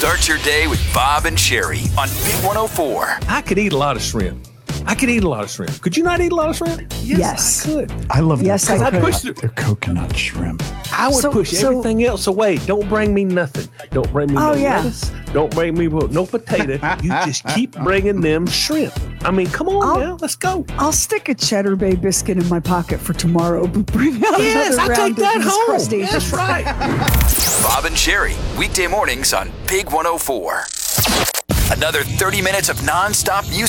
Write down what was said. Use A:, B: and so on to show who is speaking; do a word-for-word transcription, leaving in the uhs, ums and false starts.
A: Start your day with Bob and Sherry on Big one oh four.
B: I could eat a lot of shrimp. I could eat a lot of shrimp. Could you not eat a lot of shrimp?
C: Yes. yes.
B: I could.
C: I love
B: yes,
C: their,
B: I
C: coconut,
B: could.
C: their coconut shrimp.
B: I would so, push so, everything else away. Don't bring me nothing. Don't bring me
D: oh,
B: no
D: yeah.
B: lettuce. Don't bring me no potato. You just keep bringing them shrimp. I mean, come on I'll, now. Let's go.
D: I'll stick a Cheddar Bay biscuit in my pocket for tomorrow, but bring out
B: yes,
D: another
B: I'll
D: round
B: take that
D: of
B: home.
D: Crustaceans.
B: That's right.
A: Bob and Sherry, weekday mornings on Big one oh four. Another thirty minutes of nonstop music.